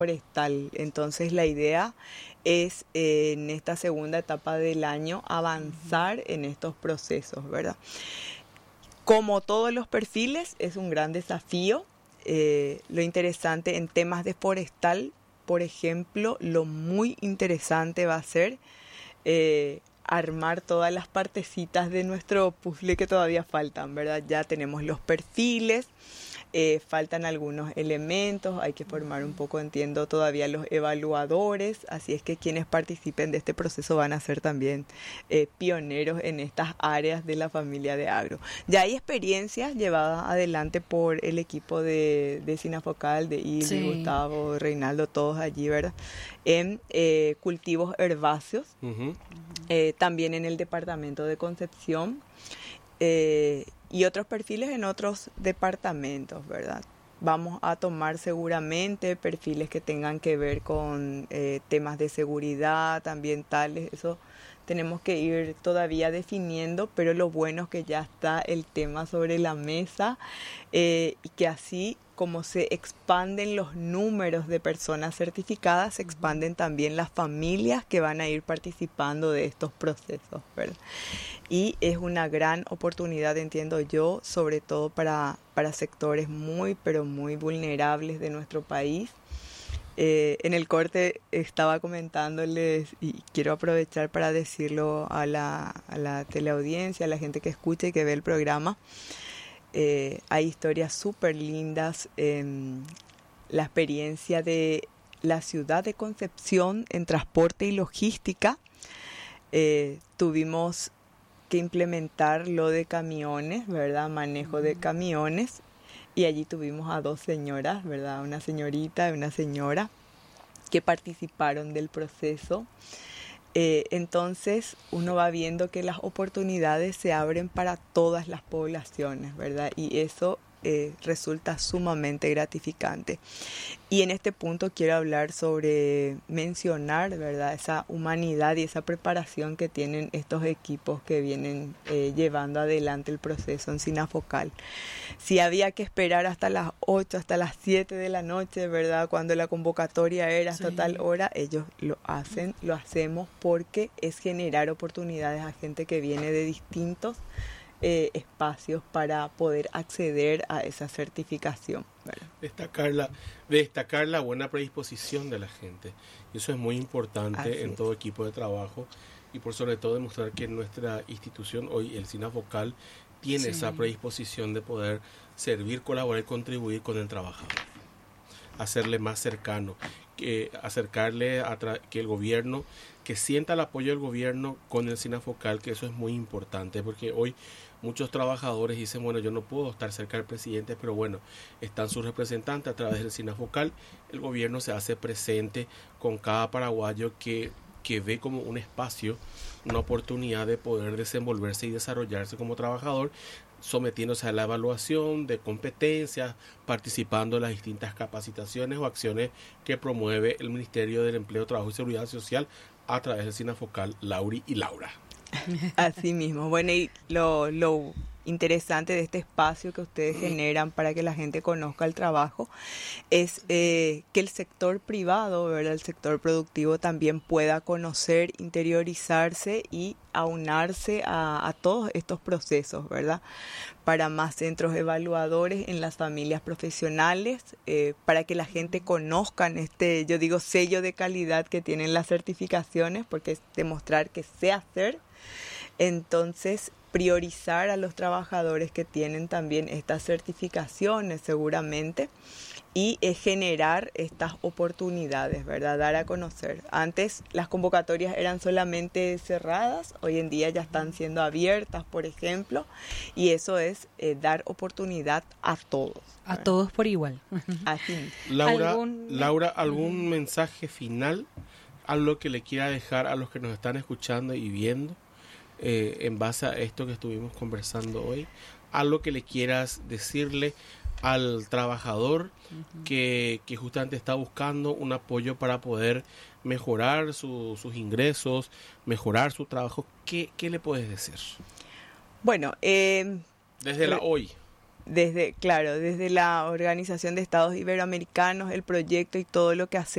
forestal. Entonces la idea es en esta segunda etapa del año avanzar en estos procesos, ¿verdad? Como todos los perfiles, es un gran desafío. Lo interesante en temas de forestal, por ejemplo, lo muy interesante va a ser armar todas las partecitas de nuestro puzzle que todavía faltan, ¿verdad? Ya tenemos los perfiles, faltan algunos elementos, hay que formar un poco, entiendo, todavía los evaluadores, así es que quienes participen de este proceso van a ser también pioneros en estas áreas de la familia de agro. Ya hay experiencias llevadas adelante por el equipo de Sinafocal, de Ilvi, Sí. Gustavo, Reinaldo, todos allí, ¿verdad? En cultivos herbáceos, también en el departamento de Concepción, y otros perfiles en otros departamentos, ¿verdad? Vamos a tomar seguramente perfiles que tengan que ver con temas de seguridad ambientales, eso tenemos que ir todavía definiendo, pero lo bueno es que ya está el tema sobre la mesa, y que así como se expanden los números de personas certificadas, se expanden también las familias que van a ir participando de estos procesos, ¿verdad? Y es una gran oportunidad, entiendo yo, sobre todo para sectores muy, pero muy vulnerables de nuestro país. En el corte estaba comentándoles, y quiero aprovechar para decirlo a la teleaudiencia, a la gente que escucha y que ve el programa. Hay historias súper lindas. La experiencia de la ciudad de Concepción en transporte y logística. Tuvimos que implementar lo de camiones, ¿verdad? Manejo de camiones. Y allí tuvimos a dos señoras, ¿verdad? Una señorita y una señora que participaron del proceso. Entonces uno va viendo que las oportunidades se abren para todas las poblaciones, ¿verdad? Y eso resulta sumamente gratificante. Y en este punto quiero hablar sobre mencionar, ¿verdad?, esa humanidad y esa preparación que tienen estos equipos que vienen llevando adelante el proceso en Sinafocal. Si había que esperar hasta las 8, hasta las 7 de la noche, ¿verdad?, cuando la convocatoria era hasta tal hora, ellos lo hacen, lo hacemos porque es generar oportunidades a gente que viene de distintos espacios para poder acceder a esa certificación, ¿verdad? Destacar la buena predisposición de la gente. Y eso es muy importante en todo equipo de trabajo, y por sobre todo demostrar que nuestra institución hoy, el SINAFOCAL, tiene esa predisposición de poder servir, colaborar y contribuir con el trabajador, hacerle más cercano, acercarle que el gobierno, que sienta el apoyo del gobierno con el SINAFOCAL, que eso es muy importante, porque hoy muchos trabajadores dicen, bueno, yo no puedo estar cerca del presidente, pero bueno, están sus representantes a través del SINAFOCAL. El gobierno se hace presente con cada paraguayo que ve como un espacio, una oportunidad de poder desenvolverse y desarrollarse como trabajador, sometiéndose a la evaluación de competencias, participando en las distintas capacitaciones o acciones que promueve el Ministerio del Empleo, Trabajo y Seguridad Social a través del SINAFOCAL, Lauri y Laura. Así mismo. Bueno, y lo interesante de este espacio que ustedes generan para que la gente conozca el trabajo es que el sector privado, ¿verdad?, el sector productivo también pueda conocer, interiorizarse y aunarse a todos estos procesos, ¿verdad?, para más centros evaluadores en las familias profesionales, para que la gente conozcan este, yo digo, sello de calidad que tienen las certificaciones, porque es demostrar que sé hacer. Entonces, priorizar a los trabajadores que tienen también estas certificaciones seguramente, y generar estas oportunidades, ¿verdad?, dar a conocer. Antes las convocatorias eran solamente cerradas, hoy en día ya están siendo abiertas, por ejemplo, y eso es dar oportunidad a todos, ¿verdad?, a todos por igual. Así. Laura, ¿algún mensaje final, algo que le quiera dejar a los que nos están escuchando y viendo en base a esto que estuvimos conversando hoy? Algo que le quieras decirle al trabajador que justamente está buscando un apoyo para poder mejorar sus ingresos, mejorar su trabajo. ¿Qué le puedes decir? Bueno, desde la hoy. Desde la Organización de Estados Iberoamericanos, el proyecto y todo lo que hacemos